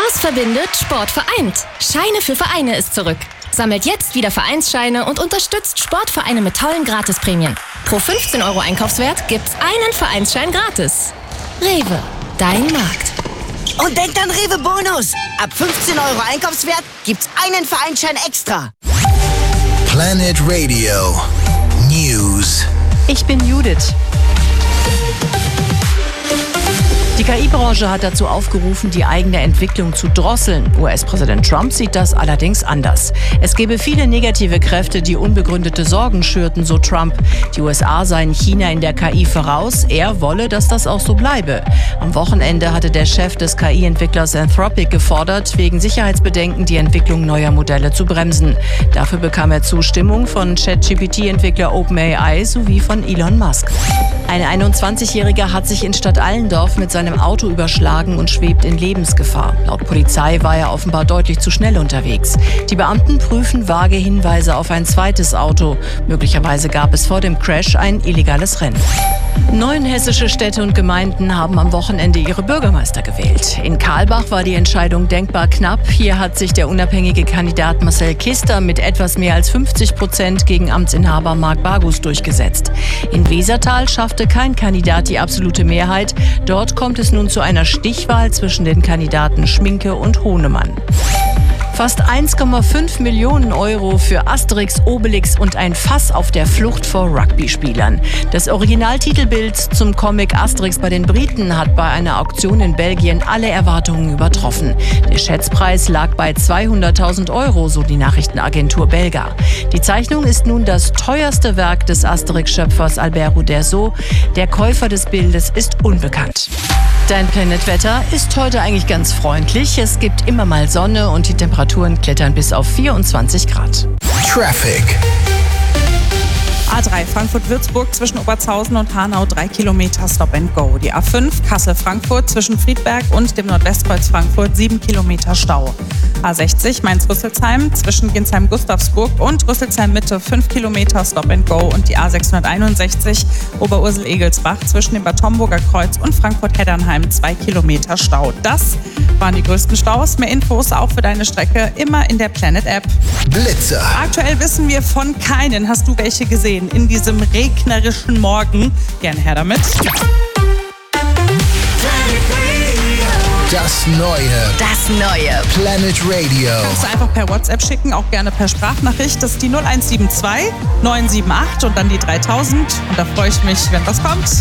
Spaß verbindet, Sport vereint. Scheine für Vereine ist zurück. Sammelt jetzt wieder Vereinsscheine und unterstützt Sportvereine mit tollen Gratisprämien. Pro 15 € Einkaufswert gibt's einen Vereinsschein gratis. Rewe, dein Markt. Und denkt an Rewe Bonus. Ab 15 € Einkaufswert gibt's einen Vereinsschein extra. Planet Radio News. Ich bin Judith. Die KI-Branche hat dazu aufgerufen, die eigene Entwicklung zu drosseln. US-Präsident Trump sieht das allerdings anders. Es gebe viele negative Kräfte, die unbegründete Sorgen schürten, so Trump. Die USA seien China in der KI voraus. Er wolle, dass das auch so bleibe. Am Wochenende hatte der Chef des KI-Entwicklers Anthropic gefordert, wegen Sicherheitsbedenken die Entwicklung neuer Modelle zu bremsen. Dafür bekam er Zustimmung von ChatGPT-Entwickler OpenAI sowie von Elon Musk. Ein 21-Jähriger hat sich in Stadt Allendorf mit seinem Auto überschlagen und schwebt in Lebensgefahr. Laut Polizei war er offenbar deutlich zu schnell unterwegs. Die Beamten prüfen vage Hinweise auf ein zweites Auto. Möglicherweise gab es vor dem Crash ein illegales Rennen. 9 hessische Städte und Gemeinden haben am Wochenende ihre Bürgermeister gewählt. In Karlbach war die Entscheidung denkbar knapp. Hier hat sich der unabhängige Kandidat Marcel Kister mit etwas mehr als 50% gegen Amtsinhaber Marc Bagus durchgesetzt. In Wesertal schaffte kein Kandidat die absolute Mehrheit. Dort kommt es nun zu einer Stichwahl zwischen den Kandidaten Schminke und Hohnemann. Fast 1,5 Millionen € für Asterix, Obelix und ein Fass auf der Flucht vor Rugby-Spielern. Das Originaltitelbild zum Comic Asterix bei den Briten hat bei einer Auktion in Belgien alle Erwartungen übertroffen. Der Schätzpreis lag bei 200.000 €, so die Nachrichtenagentur Belga. Die Zeichnung ist nun das teuerste Werk des Asterix-Schöpfers Albert Uderzo. Der Käufer des Bildes ist unbekannt. Dein Planet-Wetter ist heute eigentlich ganz freundlich. Es gibt immer mal Sonne und die Temperaturen klettern bis auf 24 Grad. Traffic. A3 Frankfurt-Würzburg zwischen Obertshausen und Hanau 3 Kilometer Stop and Go. Die A5 Kassel-Frankfurt zwischen Friedberg und dem Nordwestkreuz Frankfurt 7 Kilometer Stau. A60 Mainz-Rüsselsheim zwischen Ginsheim-Gustavsburg und Rüsselsheim-Mitte 5 Kilometer Stop and Go und die A661 Oberursel-Egelsbach zwischen dem Bad Homburger Kreuz und Frankfurt-Heddernheim 2 Kilometer Stau. Das waren die größten Staus. Mehr Infos auch für deine Strecke immer in der Planet-App. Blitzer. Aktuell wissen wir von keinen. Hast du welche gesehen in diesem regnerischen Morgen? Gerne her damit. Das neue Planet Radio. Kannst du einfach per WhatsApp schicken, auch gerne per Sprachnachricht. Das ist die 0172 978 und dann die 3000. Und da freue ich mich, wenn was kommt.